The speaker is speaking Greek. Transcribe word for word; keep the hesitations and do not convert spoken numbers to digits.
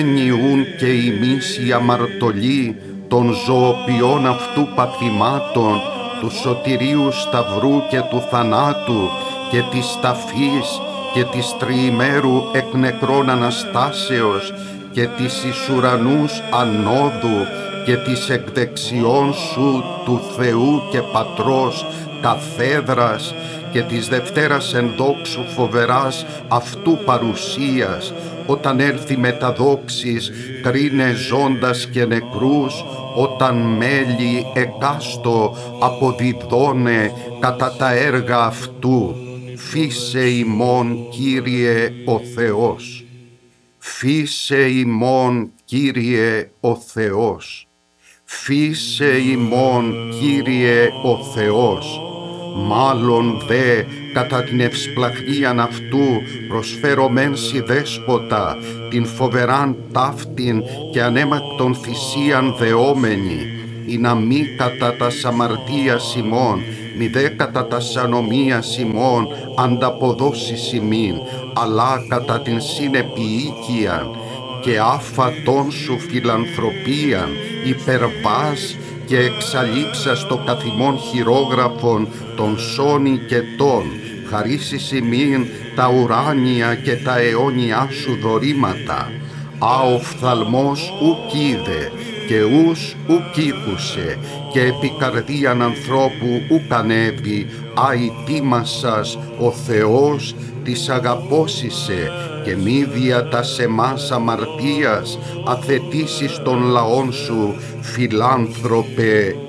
Νιούν και ημείς οι αμαρτωλοί των ζωοποιών αυτού παθημάτων, του σωτηρίου σταυρού και του θανάτου και της ταφής και της τριημέρου εκ νεκρών Αναστάσεως και της εις ουρανούς ανόδου και της εκ δεξιών σου του Θεού και Πατρός καθέδρας και της Δευτέρας εν δόξου φοβεράς αυτού παρουσίας, όταν έλθει με τα δόξης κρίνε ζώντας και νεκρούς, όταν μέλη εκάστο αποδιδώνε κατά τα έργα αυτού. Φύσε ημών, Κύριε ο Θεός. Φύσε ημών, Κύριε ο Θεός. Φύσε ημών, Κύριε ο Θεός. Μάλλον δε κατά την ευσπλαχνίαν αυτού προσφέρωμεν σοι δέσποτα την φοβεράν ταύτην και ανέμακτον θυσίαν δεόμενη, ή να μη κατά τας αμαρτίας ημών, μη δε κατά τας ανομίας ημών ανταποδώσεις ημίν, αλλά κατά την συνεπιοίκιαν και άφατον σου φιλανθρωπίαν υπερβάς και εξαλείψας το καθημών χειρόγραφον των σώνη και τών, χαρίσεις ημίν τα ουράνια και τα αιώνια σου δωρήματα. Α οφθαλμός ουκ είδε και ους ουκ ήκουσε και επί καρδίαν ανθρώπου ουκ ανέβη, α ετοίμασας ο Θεός της αγαπώσισε και μη δια τας εμάς αμαρτίας αθετήσεις των λαών σου, φιλάνθρωπε